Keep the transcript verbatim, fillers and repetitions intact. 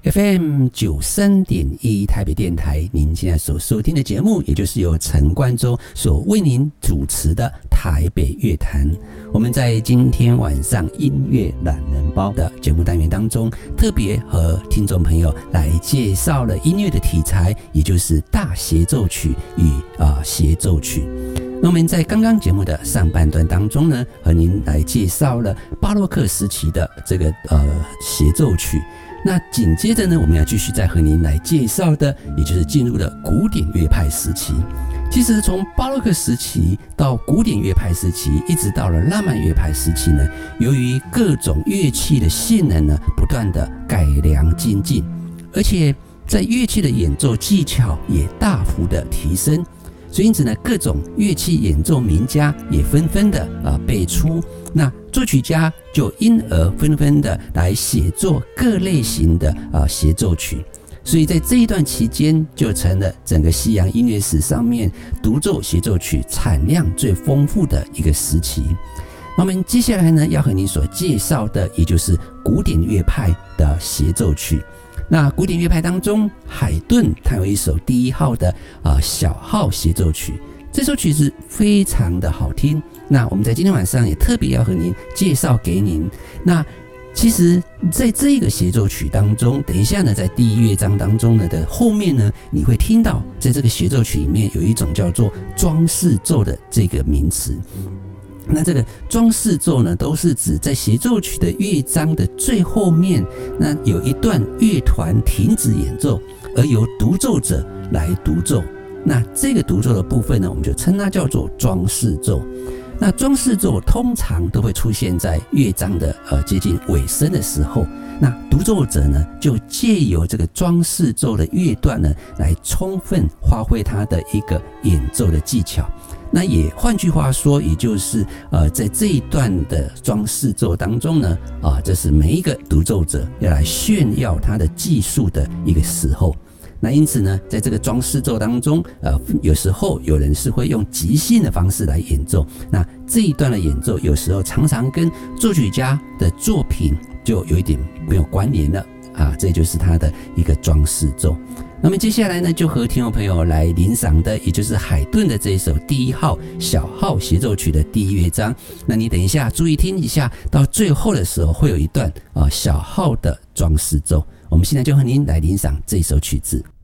F M 九三点一 台北电台，您现在所收听的节目，也就是由陈冠洲所为您主持的台北乐坛。我们在今天晚上音乐懒人包的节目单元当中，特别和听众朋友来介绍了音乐的题材，也就是大协奏曲与啊、呃、协奏曲。那我们在刚刚节目的上半段当中呢，和您来介绍了巴洛克时期的这个呃协奏曲。那紧接着呢，我们要继续再和您来介绍的，也就是进入了古典乐派时期。其实从巴洛克时期到古典乐派时期，一直到了浪漫乐派时期呢，由于各种乐器的性能呢不断的改良精进，而且在乐器的演奏技巧也大幅的提升，所以因此呢，各种乐器演奏名家也纷纷的啊辈出。那作曲家就因而纷纷的来写作各类型的啊协奏曲，所以在这一段期间，就成了整个西洋音乐史上面独奏协奏曲产量最丰富的一个时期。那我们接下来呢，要和您所介绍的，也就是古典乐派的协奏曲。那古典乐派当中，海顿他有一首第一号的啊小号协奏曲，这首曲子非常的好听。那我们在今天晚上也特别要和您介绍给您。那其实在这个协奏曲当中，等一下呢，在第一乐章当中呢的后面呢，你会听到在这个协奏曲里面有一种叫做装饰奏的这个名词。那这个装饰奏呢，都是指在协奏曲的乐章的最后面，那有一段乐团停止演奏，而由独奏者来独奏。那这个独奏的部分呢，我们就称它叫做装饰奏。那装饰奏通常都会出现在乐章的呃接近尾声的时候，那独奏者呢就借由这个装饰奏的乐段呢，来充分发挥他的一个演奏的技巧。那也换句话说，也就是呃在这一段的装饰奏当中呢，啊、呃，这是每一个独奏者要来炫耀他的技术的一个时候。那因此呢，在这个装饰奏当中，呃，有时候有人是会用即兴的方式来演奏。那这一段的演奏，有时候常常跟作曲家的作品就有一点没有关联了啊，这就是他的一个装饰奏。那么接下来呢，就和听众朋友来聆赏的，也就是海顿的这一首第一号小号协奏曲的第一乐章。那你等一下注意听一下，到最后的时候会有一段啊小号的装饰奏。我们现在就和您来聆赏这首曲子。